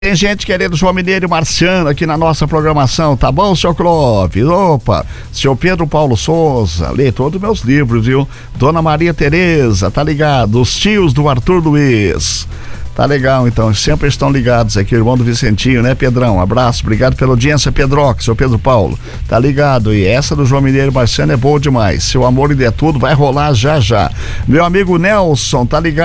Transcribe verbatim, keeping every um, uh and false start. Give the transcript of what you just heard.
Tem gente querendo João Mineiro e Marciano aqui na nossa programação, tá bom, seu Clóvis? Opa, seu Pedro Paulo Souza, lê todos os meus livros, viu? Dona Maria Tereza, tá ligado? Os tios do Arthur Luiz. Tá legal, então, sempre estão ligados aqui, irmão do Vicentinho, né, Pedrão? Abraço, obrigado pela audiência, Pedroca, seu Pedro Paulo. Tá ligado? E essa do João Mineiro e Marciano é boa demais. Seu amor e de tudo vai rolar já já. Meu amigo Nelson, tá ligado?